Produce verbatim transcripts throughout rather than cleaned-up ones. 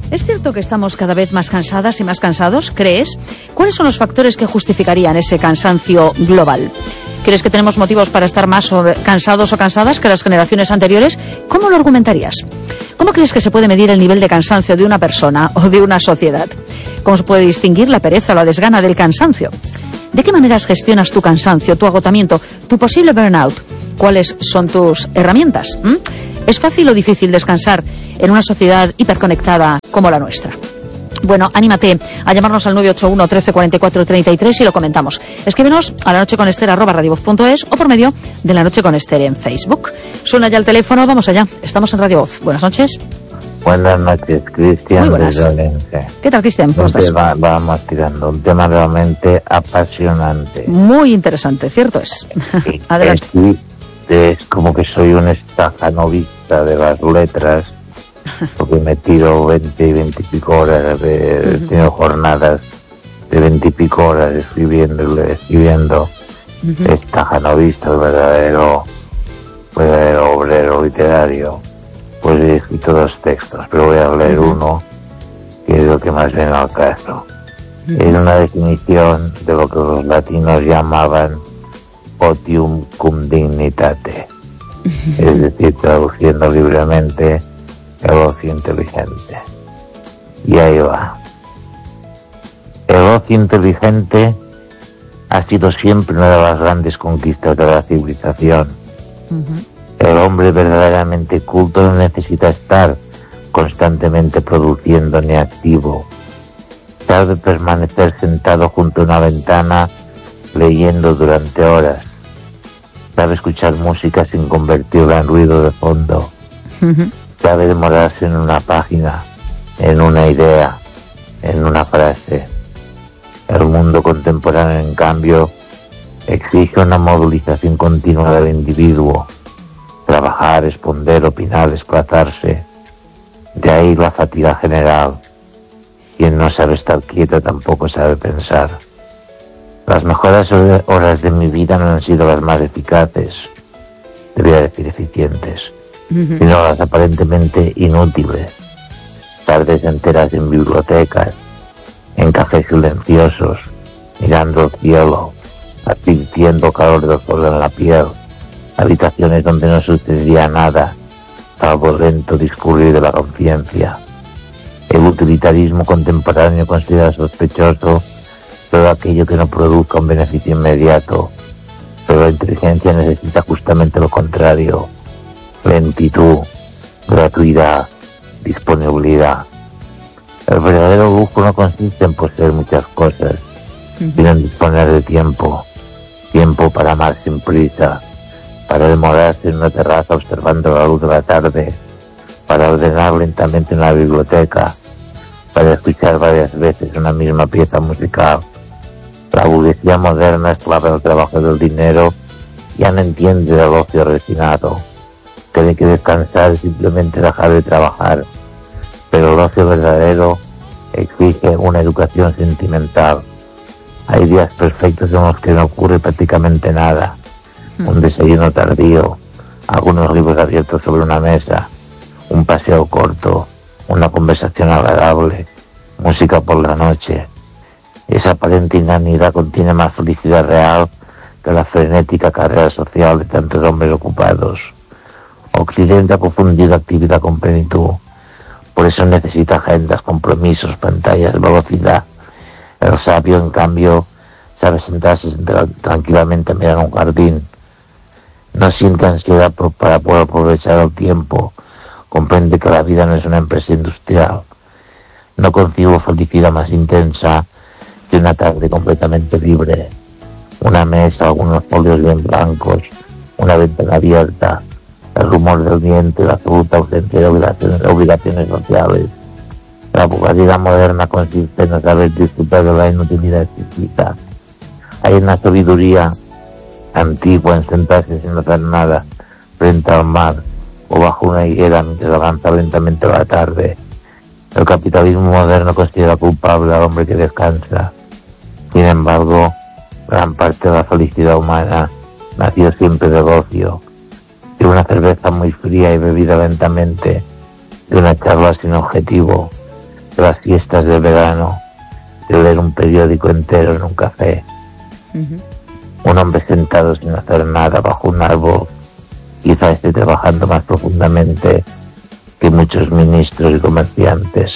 ¿Es cierto que estamos cada vez más cansadas y más cansados? ¿Crees? ¿Cuáles son los factores que justificarían ese cansancio global? ¿Crees que tenemos motivos para estar más cansados o cansadas que las generaciones anteriores? ¿Cómo lo argumentarías? ¿Cómo crees que se puede medir el nivel de cansancio de una persona o de una sociedad? ¿Cómo se puede distinguir la pereza o la desgana del cansancio? ¿De qué maneras gestionas tu cansancio, tu agotamiento, tu posible burnout? ¿Cuáles son tus herramientas? ¿Mm? ¿Es fácil o difícil descansar en una sociedad hiperconectada como la nuestra? Bueno, anímate a llamarnos al nueve ocho uno, trece, cuarenta y cuatro, treinta y tres y lo comentamos. Escríbenos a la noche con Ester arroba radiovoz punto es o por medio de La Noche con Ester en Facebook. Suena ya el teléfono, vamos allá. Estamos en Radio Voz. Buenas noches. Buenas noches, Cristian. Muy buenas. Desde Orense. ¿Qué tal, Cristian? ¿Cómo estás? Va, vamos tirando un tema realmente apasionante. Muy interesante, cierto es. Sí, Adelante. Es, es como que soy un estajanovista de las letras, porque me tiro veinte y veinte y pico horas, de, uh-huh. He tenido jornadas de veinte y pico horas escribiendo, escribiendo. Uh-huh. Estajanovista, el verdadero, verdadero obrero literario. Pues he escrito dos textos, pero voy a leer uh-huh. uno que es lo que más viene al caso. Uh-huh. Es una definición de lo que los latinos llamaban otium cum dignitate, uh-huh. es decir, traduciendo libremente, el ocio inteligente. Y ahí va. El ocio inteligente ha sido siempre una de las grandes conquistas de la civilización. Uh-huh. El hombre verdaderamente culto no necesita estar constantemente produciendo ni activo. Sabe permanecer sentado junto a una ventana leyendo durante horas. Sabe escuchar música sin convertirla en ruido de fondo. Uh-huh. Sabe demorarse en una página, en una idea, en una frase. El mundo contemporáneo, en cambio, exige una movilización continua del individuo. Trabajar, responder, opinar, desplazarse. De ahí la fatiga general. Quien no sabe estar quieto tampoco sabe pensar. Las mejores horas de mi vida no han sido las más eficaces, debería decir eficientes, uh-huh. sino las aparentemente inútiles. Tardes enteras en bibliotecas, en cafés silenciosos, mirando el cielo, advirtiendo calor del sol en la piel, habitaciones donde no sucedía nada, salvo el lento discurrir de la conciencia. El utilitarismo contemporáneo considera sospechoso todo aquello que no produzca un beneficio inmediato, pero la inteligencia necesita justamente lo contrario: lentitud, gratuidad, disponibilidad. El verdadero lujo no consiste en poseer muchas cosas, uh-huh. sino en disponer de tiempo, tiempo para amar sin prisa, para demorarse en una terraza observando la luz de la tarde, para ordenar lentamente en la biblioteca, para escuchar varias veces una misma pieza musical. La burguesía moderna, esclava del trabajo del dinero, ya no entiende del ocio refinado. Cree que descansar es simplemente dejar de trabajar, pero el ocio verdadero exige una educación sentimental. Hay días perfectos en los que no ocurre prácticamente nada. Un desayuno tardío, algunos libros abiertos sobre una mesa, un paseo corto, una conversación agradable, música por la noche. Esa aparente inanidad contiene más felicidad real que la frenética carrera social de tantos hombres ocupados. Occidente ha confundido actividad con plenitud, por eso necesita agendas, compromisos, pantallas, velocidad. El sabio, en cambio, sabe sentarse tranquilamente a mirar un jardín. No siente ansiedad para poder aprovechar el tiempo. Comprende que la vida no es una empresa industrial. No concibo felicidad más intensa que una tarde completamente libre. Una mesa, algunos folios bien blancos, una ventana abierta, el rumor del viento y la absoluta ausencia de obligaciones, obligaciones sociales. La vulgaridad moderna consiste en no saber disfrutar de la inutilidad exquisita. Hay una sabiduría antigua en sentarse sin hacer nada frente al mar o bajo una higuera mientras avanza lentamente la tarde. El capitalismo moderno considera culpable al hombre que descansa. Sin embargo, gran parte de la felicidad humana nació siempre del ocio, de una cerveza muy fría y bebida lentamente, de una charla sin objetivo, de las fiestas de verano, de leer un periódico entero en un café. Uh-huh. Un hombre sentado sin hacer nada bajo un árbol, quizá esté trabajando más profundamente que muchos ministros y comerciantes.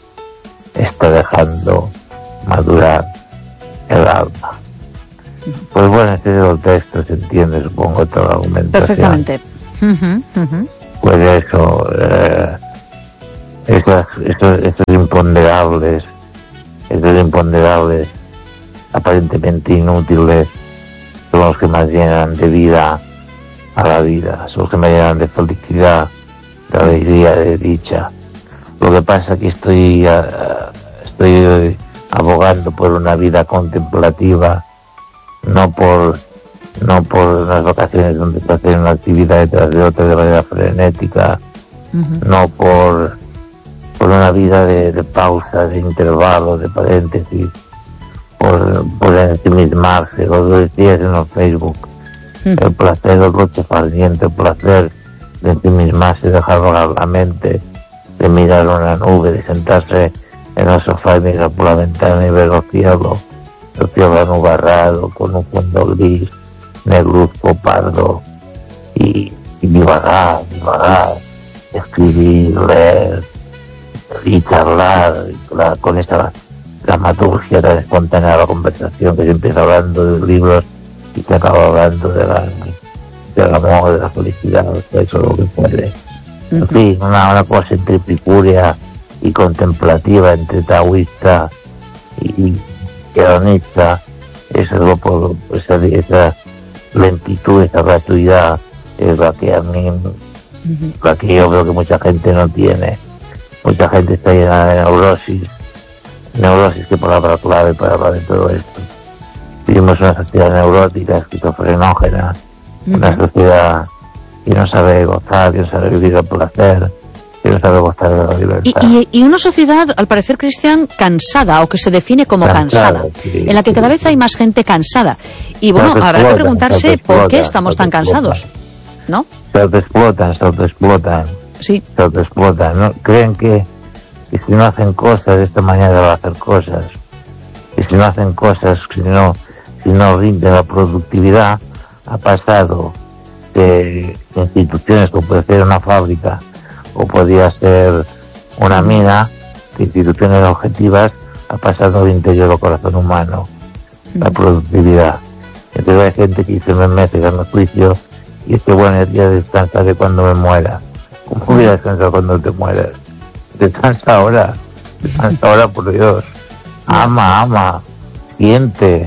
Está dejando madurar el alma. Pues bueno, este es el texto, se entiende, supongo, toda la argumentación. Perfectamente. Uh-huh, uh-huh. Pues eso, eh, estos, estos, estos imponderables, estos imponderables aparentemente inútiles, son los que más llenan de vida a la vida, son los que más llenan de felicidad, de alegría, de dicha. Lo que pasa es que estoy, uh, estoy abogando por una vida contemplativa, no por no por unas vacaciones donde se hace una actividad detrás de otra de manera frenética, uh-huh. no por por una vida de, de pausas, de intervalos, de paréntesis, por, por ensimismarse, lo que decías en el Facebook, uh-huh. el placer del coche farniente, el placer de ensimismarse, dejar vagar la mente, de mirar una nube, de sentarse en el sofá y mirar por la ventana y ver el cielo, el cielo anubarrado, con un fondo gris, negruzco, pardo, y, y divagar, divagar, escribir, leer y charlar la, con esa dramaturgia tan espontánea de la conversación, que se empieza hablando de libros y se acaba hablando de la, del amor, de la felicidad, de eso lo que puede. En fin, una, una cosa entre epicúrea y contemplativa, entre taoísta y hedonista. Eso es lo por esa, esa lentitud, esa gratuidad es la que a mí, uh-huh. la que yo veo que mucha gente no tiene. Mucha gente está llena de neurosis, neurosis, qué palabra clave para hablar de todo esto. Vivimos una sociedad neurótica, esquizofrenógena, uh-huh. una sociedad que no sabe gozar, que no sabe vivir el placer, que no sabe gozar de la libertad. Y, y, y una sociedad, al parecer, Cristian, cansada, o que se define como cansada, cansada sí, en la que sí, cada vez hay más gente cansada. Y bueno, habrá explotan, que preguntarse por qué estamos tan cansados, ¿no? Se autoexplotan, se autoexplotan. Sí. Se autoexplotan, ¿no? Creen que, que si no hacen cosas, de esta manera va a hacer cosas. Que si no hacen cosas, si no, si no rinde la productividad, ha pasado de instituciones como puede ser una fábrica o podría ser una mina, de instituciones objetivas, ha pasado al interior del corazón humano, la productividad. Entonces hay gente que dice, me mete en el juicio y es que bueno, ya descansaré cuando me muera. ¿Cómo voy a descansar cuando te mueras? Descansa ahora, descansa ahora, por Dios. Ama, ama, siente.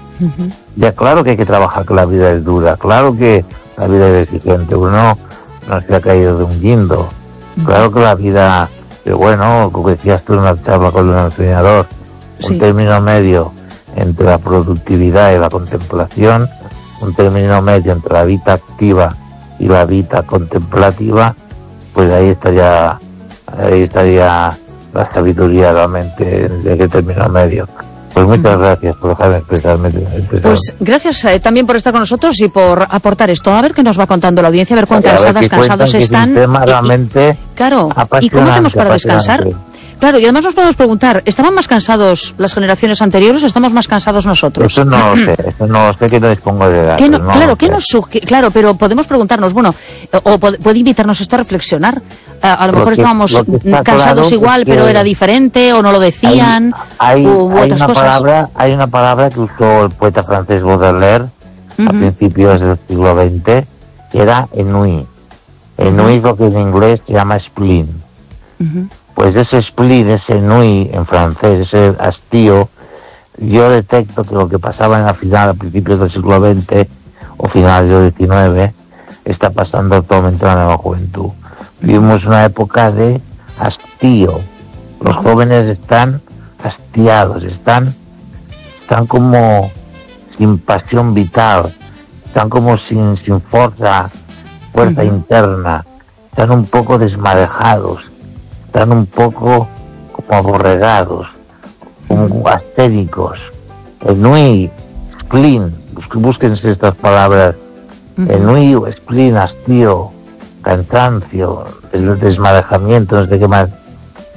Ya claro que hay que trabajar, que la vida es dura, claro que la vida es exigente, uno no se ha caído de un guindo. Claro que la vida, pero bueno, como decías tú en una charla con un entrenador, sí. un término medio entre la productividad y la contemplación, un término medio entre la vida activa y la vida contemplativa, pues ahí estaría, ahí estaría la sabiduría realmente de ese término medio. Pues muchas gracias por dejarme expresarme. expresarme. Pues gracias eh, también por estar con nosotros y por aportar esto. A ver qué nos va contando la audiencia, a ver cuán cansadas, cansados están. Es un tema realmente y, y, claro, ¿y cómo hacemos para descansar? Claro, y además nos podemos preguntar, ¿estaban más cansados las generaciones anteriores o estamos más cansados nosotros? Eso no lo sé, eso no lo sé, que no dispongo de datos. No, no claro, ¿qué nos suge- claro, pero podemos preguntarnos, bueno, o puede, puede invitarnos esto a reflexionar. A, a lo, lo mejor que, estábamos lo cansados claro igual, es pero era diferente, o no lo decían, hay, hay, u, u hay otras una cosas. Palabra, hay una palabra que usó el poeta francés Baudelaire uh-huh. a principios del siglo veinte, que era ennui. Ennui es lo que en inglés se llama spleen. Uh-huh. Pues ese spleen, ese ennui en francés, ese hastío, yo detecto que lo que pasaba en la final a principios del siglo veinte o finales del diecinueve está pasando actualmente en la nueva juventud. Vivimos una época de hastío. Los jóvenes están hastiados, están, están como sin pasión vital, están como sin, sin fuerza, fuerza uh-huh. interna, están un poco desmadejados, están un poco como aborregados, como asténicos. Ennui, spleen, búsquense estas palabras. Uh-huh. Ennui, spleen, hastío, cansancio, desmadejamiento, no sé qué más.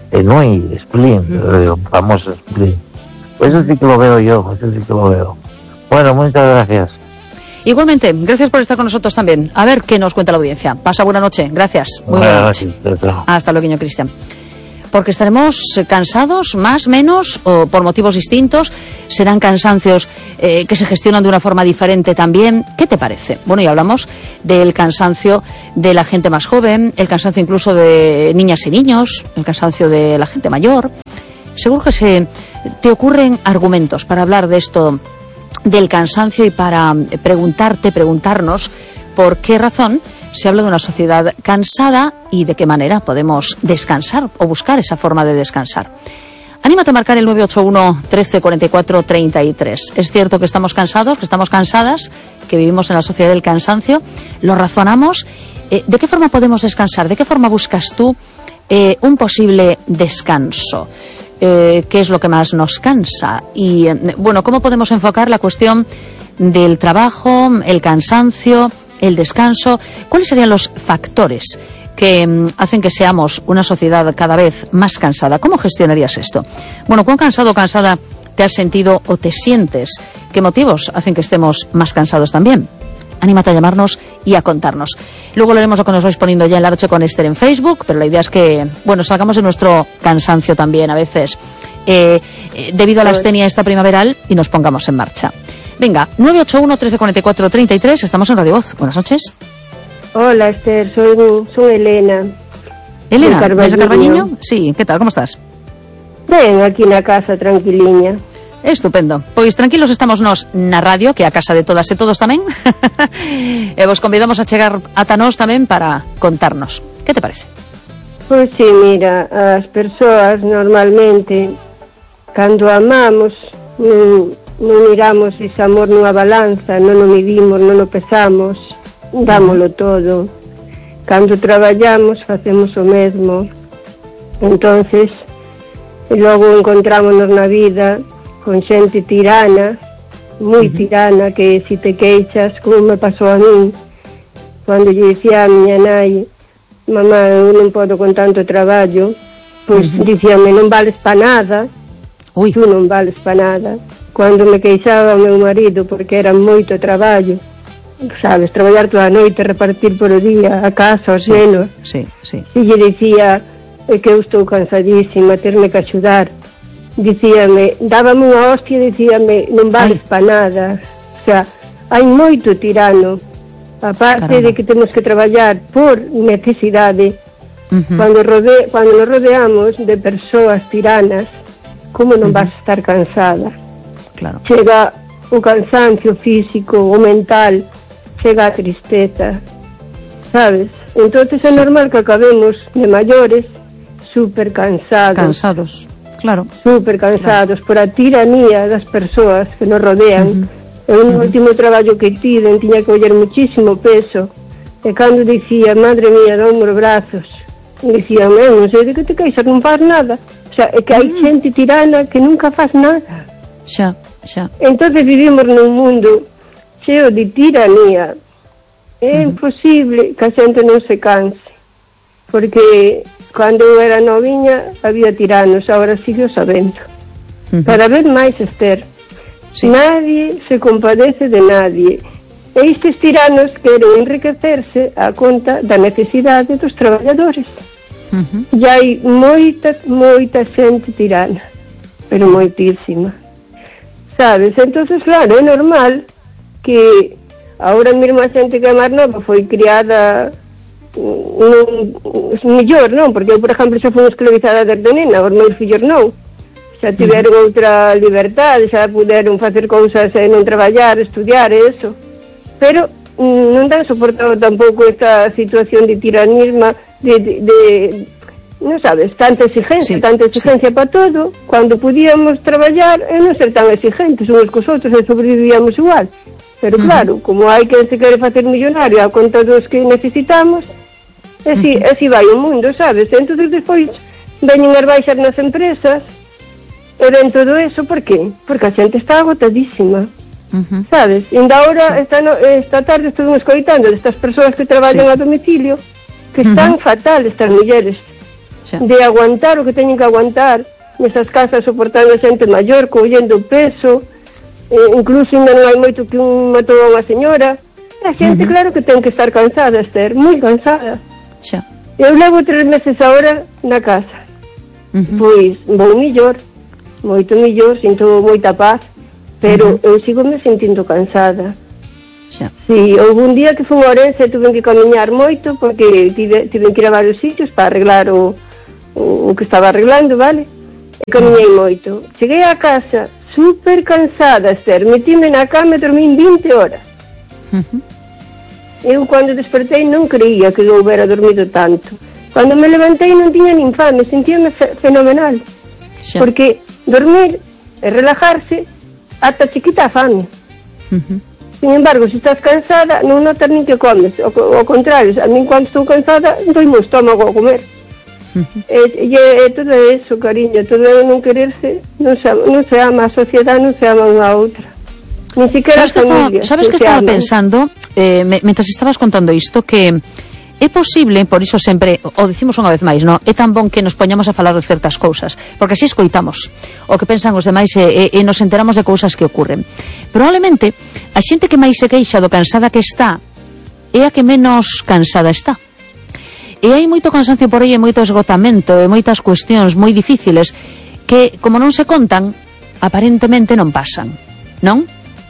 e non hai spleen, uh-huh. o famoso spleen. Eso sí que lo veo yo, eso sí que lo veo. Bueno, muchas gracias. Igualmente, gracias por estar con nosotros también. A ver qué nos cuenta la audiencia. Pasa buena noche, gracias. Muy buena noche. Hasta luego, Cristian. Porque estaremos cansados, más, menos, o por motivos distintos. Serán cansancios eh, que se gestionan de una forma diferente también. ¿Qué te parece? Bueno, y hablamos del cansancio de la gente más joven, el cansancio incluso de niñas y niños, el cansancio de la gente mayor. Seguro que se te ocurren argumentos para hablar de esto, del cansancio, y para preguntarte, preguntarnos por qué razón se habla de una sociedad cansada y de qué manera podemos descansar o buscar esa forma de descansar. Anímate a marcar el nueve ocho uno, trece, cuarenta y cuatro, treinta y tres. Es cierto que estamos cansados, que estamos cansadas, que vivimos en la sociedad del cansancio. Lo razonamos. Eh, ¿De qué forma podemos descansar? ¿De qué forma buscas tú eh, un posible descanso? Eh, ¿Qué es lo que más nos cansa? Y, eh, bueno, ¿cómo podemos enfocar la cuestión del trabajo, el cansancio, el descanso? ¿Cuáles serían los factores que um, hacen que seamos una sociedad cada vez más cansada? ¿Cómo gestionarías esto? Bueno, ¿cuán cansado o cansada te has sentido o te sientes? ¿Qué motivos hacen que estemos más cansados también? Anímate a llamarnos y a contarnos. Luego lo haremos lo que nos vais poniendo ya en La Noche con Esther en Facebook, pero la idea es que, bueno, salgamos de nuestro cansancio también a veces, eh, eh, debido a la astenia esta primaveral, y nos pongamos en marcha. Venga, nueve ocho uno, trece, cuarenta y cuatro, treinta y tres, estamos en Radio Voz. Buenas noches. Hola, Esther, soy, soy Elena. Elena, ¿desde Carballiño? Sí, ¿qué tal? ¿Cómo estás? Ben, aquí na casa, tranquiliña. Estupendo. Pois tranquilos estamos nos na radio, que é a casa de todas e todos tamén. E vos convidamos a chegar ata nós tamén para contarnos. Que te parece? Pois sí, mira, as persoas normalmente, cando amamos, non, non miramos ese amor nunha balanza, non o medimos, non o pesamos, dámolo todo. Cando traballamos, facemos o mesmo. Entonces, logo encontrámonos na vida con xente tirana, moi tirana, que si te queixas, como me pasou a min, cando lle dicía a miña nai, mamá, eu non podo con tanto traballo, pois uh-huh. dicíame, non vales pa nada. Ui. Tú non vales pa nada. Cando me queixaba o meu marido, porque era moito traballo, sabes, traballar toda a noite, repartir por o día, a casa, aos sí, nenos, sí, sí. e lle dicía é que eu estou cansadísima, terme que axudar. Dicíame, dábame unha hostia e dicíame, non vales pa nada. O sea, hai moito tirano. Aparte Caramba. de que temos que traballar por necesidade, uh-huh. cando, rode, cando nos rodeamos de persoas tiranas, como non uh-huh. vas a estar cansada? Claro. Chega o cansancio físico, o mental, chega a tristeza, sabes? Entonces é normal que acabemos de maiores super cansados. Cansados. Claro. Super cansados, claro, por a tiranía das persoas que nos rodean. Uh-huh. Eu no uh-huh. último traballo que tiven tiña que oller muchísimo peso, e cando dicía, madre mía, dame os brazos, dicía, non sei de que te queixas, non faz nada. O sea, é que hai uh-huh. xente tirana que nunca faz nada. Xa, xa. Entonces vivimos nun mundo cheo de tiranía. É uh-huh. imposible que a xente non se canse, porque cando eu era noviña había tiranos, agora sigo sabendo. Uh-huh. Cada vez máis, Esther, sí. Nadie se compadece de nadie. E estes tiranos queren enriquecerse a conta da necesidade dos traballadores. Uh-huh. E hai moita, moita xente tirana, pero moitísima. Sabes? Entonces, claro, é normal que agora mesmo a xente que é máis nova foi criada non, mellor, non? Porque eu, por exemplo, xa fui esclavizada desde nena, os meus fillos non. Xa tiveron uh-huh. outra liberdade, xa puderon facer cousas e non traballar, estudiar e eso. Pero non dan soportado tampouco esta situación de tiranismo, de, de, de non sabes, tanta exigencia, sí, tanta exigencia sí. para todo, cando podíamos traballar e non ser tan exigentes uns cos outros e sobrevivíamos igual. Pero claro, uh-huh. como hai que se quere facer millonario a conta dos que necesitamos, e así, uh-huh. así vai o mundo, sabes? Entón, despois, veñen as baixas nas empresas, e ven todo eso, por qué? Porque a xente está agotadísima, uh-huh. sabes? E ainda ahora, sí. esta, no, esta tarde, estuvimos escoitando destas persoas que traballan sí. a domicilio, que están uh-huh. fatal, estas mulleres. xa. De aguantar o que teñen que aguantar nesas casas, soportando a xente maior, collendo peso, eh, incluso ainda non hai moito que un matou a unha señora. A xente, uh-huh. claro que ten que estar cansada, Esther, moi cansada. Xa. Eu levo tres meses agora na casa. Uh-huh. Pois vou millor, moito millor, sinto moita paz, pero uh-huh. eu sigo me sentindo cansada. Xa. Si, houve un día que fui a Ourense e tuve que camiñar moito porque tive, tive que ir a varios sitios para arreglar o, o, o que estaba arreglando, vale? E camiñei moito. Cheguei a casa super cansada, Esther, metíme na cama e dormín vinte horas. Uh-huh. Eu cando despertei non creía que eu houbera dormido tanto. Cando me levantei non tiña nin fame, sentíame fe- fenomenal. Xa. Porque dormir e relajarse ata chiquita a fame. Uh-huh. Sin embargo, se estás cansada, non notas nin que comes. Ao, ao contrario, a mí cando estou cansada, doime o estómago a comer. Uh-huh. E, e, e todo eso, cariño, todo é non quererse, non se, non se ama a sociedade, non se ama unha a outra. Ni siquiera a familia. Sabes que estaba pensando, eh, me, mentras estabas contando isto, que é posible, por iso sempre, o dicimos unha vez máis, no? É tan bon que nos poñamos a falar de certas cousas, porque así escoitamos o que pensan os demais e, e, e nos enteramos de cousas que ocurren. Probablemente, a xente que máis se queixa do cansada que está é a que menos cansada está. E hai moito cansancio por aí e moito esgotamento e moitas cuestións moi difíciles que, como non se contan, aparentemente non pasan, non?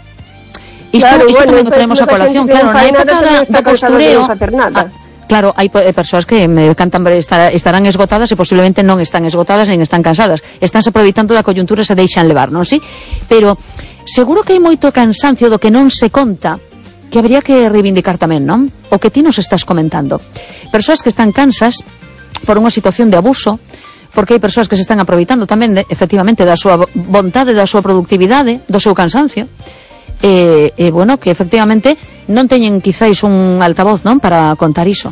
Isto, claro, isto bueno, tamén o traemos a colación, claro, na época da, da postureo, ah, claro, hai persoas que me cantan estar, estarán esgotadas e posiblemente non están esgotadas nin están cansadas, estánse aproveitando da coyuntura e se deixan levar, non si? Pero seguro que hai moito cansancio do que non se conta que habría que reivindicar tamén, non? O que ti nos estás comentando. Persoas que están cansas por unha situación de abuso, porque hai persoas que se están aproveitando tamén, de, efectivamente, da súa vontade, da súa productividade, do seu cansancio, e, e bueno, que efectivamente non teñen quizáis un altavoz, non, para contar iso.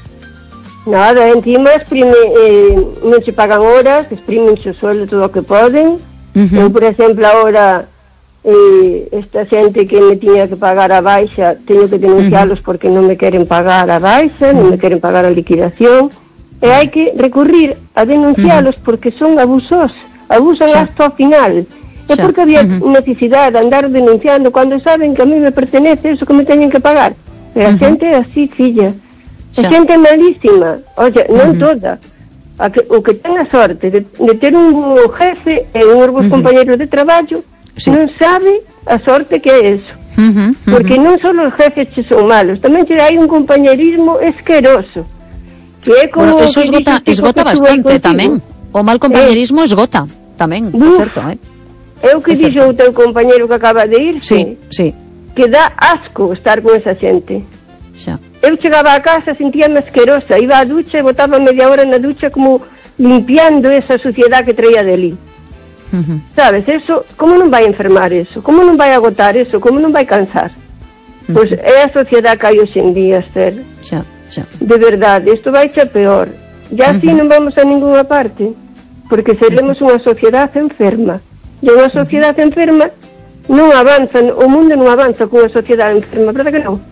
Nada, encima exprime, eh, non se pagan horas, exprimen o sueldo todo o que poden. Uh-huh. Eu, por exemplo, agora eh, esta xente que me tiña que pagar a baixa, teño que denuncialos uh-huh. porque non me queren pagar a baixa, uh-huh. non me queren pagar a liquidación, e hai que recurrir a denuncialos uh-huh. porque son abusos, abusan sí. hasta ao final. É sí. porque había uh-huh. necesidade de andar denunciando cando saben que a mí me pertenece eso que me teñen que pagar. Pero uh-huh. a xente é así, filla. A sí. xente é malísima. Oye, non uh-huh. toda. A que, o que ten a sorte de, de ter un jefe e un bons uh-huh. compañeros de traballo sí. non sabe a sorte que é eso. Uh-huh. Uh-huh. Porque non só os jefes che son malos, tamén che hai un compañerismo esqueroso. Que é como bueno, eso esgota, esgota bastante tamén. O mal compañerismo eh. esgota tamén, é certo, eh? Eu que dixo o teu compañeiro que acaba de ir, sí, sí. que dá asco estar con esa xente. Xa. Eu chegaba a casa, sentíame asquerosa, iba á ducha e botaba media hora na ducha como limpiando esa suciedade que traía deli. Uh-huh. Sabes, eso, como non vai enfermar eso? Como non vai agotar eso? Como non vai cansar? Uh-huh. Pois é a sociedade que hai hoxe en día, Esther. Xa, xa. De verdade, isto vai ser peor. Ya así uh-huh. non vamos a ninguna parte, porque seremos unha sociedade enferma. E unha sociedade enferma non avanza, o mundo non avanza con unha sociedade enferma, verdad que non?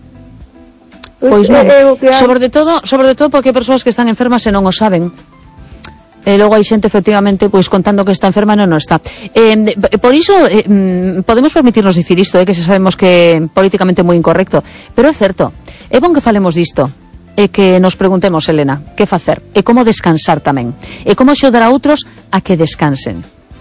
Pois non, sobre de todo, sobre de todo porque hai persoas que están enfermas e non o saben. E logo hai xente efectivamente pois contando que está enferma e non o está. Eh, por iso eh, podemos permitirnos dicir isto, eh, que se sabemos que é políticamente moi incorrecto, pero é certo. É bon que falemos disto. E que nos preguntemos, Elena, que facer? E como descansar tamén? E como axudar a outros a que descansen?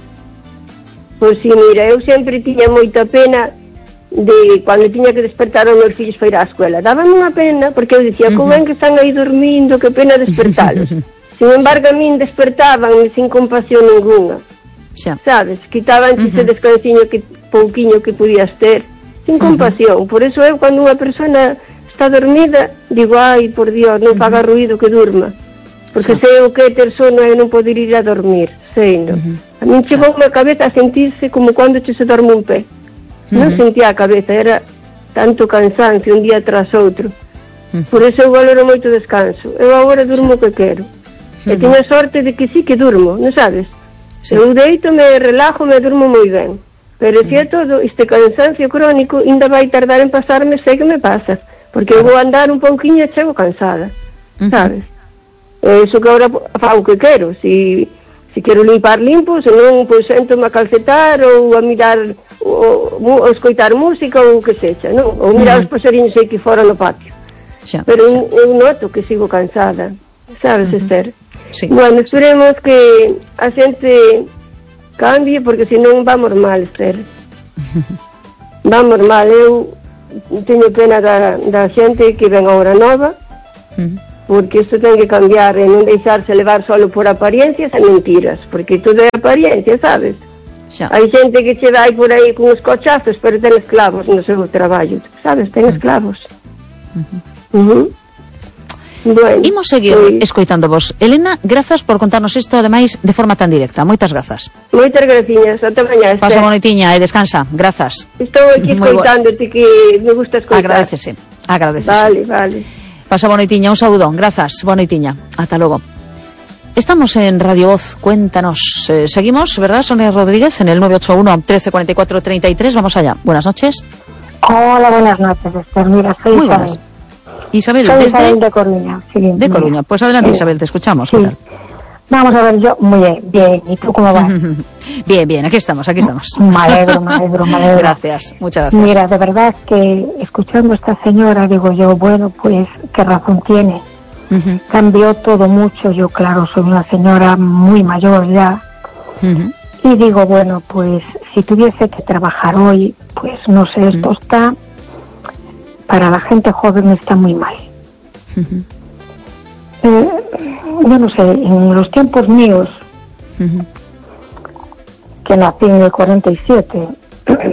Pois si, mira, eu sempre tiña moita pena de cando tiña que despertar os meus fillos para ir á escola. Daban unha pena, porque eu dicía, como ben que están aí dormindo, que pena despertalos. Sin embargo, a min despertaban sin compasión ninguna. Xa. Sabes? Quitaban uh-huh. ese descansiño que pouquiño que podías ter, sin compasión. Uh-huh. Por eso eu, cando unha persona está dormida, digo, ai, por Dios, non faga uh-huh. ruido que durma. Porque sí. sei o que é ter sono e non poder ir a dormir, sei, non? Uh-huh. A min chegou a cabeza a sentirse como cando che se dorme un pé. Uh-huh. Non sentía a cabeza, era tanto cansancio un día tras outro. Uh-huh. Por eso eu valoro moito descanso. Eu agora durmo o que quero. Uh-huh. E teño a sorte de que sí que durmo, non sabes? Sí. Eu deito, me relajo, me durmo moi ben. Pero uh-huh. se é todo este cansancio crónico, ainda vai tardar en pasarme, sei que me pasa. Porque eu vou andar un pouquinho e chego cansada, uh-huh. sabes? Eso que ahora fa o que quero. Si, si quero limpar limpo, se non, pois sento a calcetar ou a mirar ou, ou escoitar música ou o que sexa, non? Ou mirar uh -huh. os pasariños aquí fora no patio. Xa, pero xa. Eu, eu noto que sigo cansada, sabes, uh -huh. Esther? Sí. Bueno, esperemos que a xente cambie, porque senón vamos mal, Esther. Uh -huh. Vamos mal. Eu teño pena da, da xente que ven agora nova, uh -huh. porque isto ten que cambiar e non deixarse levar solo por apariencias e mentiras, porque todo é apariencia, sabes? Xa. Hai xente que che vai por aí con os cochazos, pero ten esclavos no seu traballo, sabes? Ten esclavos. Uh -huh. Uh -huh. Bueno, imos seguir pues escoitando vos. Elena, grazas por contarnos isto, ademais, de forma tan directa. Moitas grazas. Moitas graciñas, ata mañá. Pasa bonitiña e descansa, grazas. Estou aquí escoitándote, que me gusta escoitar. Agradecese, agradecese. Vale, vale. Pasa bonitiña, un saúdo, grazas, bonitiña. Ata logo. Estamos en Radio Voz, cuéntanos. Eh, seguimos, ¿verdad, Sonia Rodríguez? En el nueve ocho uno, trece cuarenta y cuatro, treinta y tres. Vamos allá. Buenas noches. Hola, buenas noches, Esther. Mira, soy Muy Isabel. Buenas. Isabel, soy desde... Isabel de Coruña. Sí, de Coruña. Pues adelante, sí. Isabel, te escuchamos. Sí. Vamos a ver, yo, muy bien, bien. ¿Y tú cómo vas? Bien, bien, aquí estamos, aquí estamos. Me alegro, me alegro, me alegro. Gracias, muchas gracias. Mira, de verdad que escuchando a esta señora, digo yo, bueno, pues, qué razón tiene. Uh-huh. Cambió todo mucho. Yo, claro, soy una señora muy mayor ya. Uh-huh. Y digo, bueno, pues, si tuviese que trabajar hoy, pues, no sé, esto uh-huh. está... Para la gente joven está muy mal. Uh-huh. eh, yo no sé, en los tiempos míos, uh-huh. que nací en el cuarenta y siete,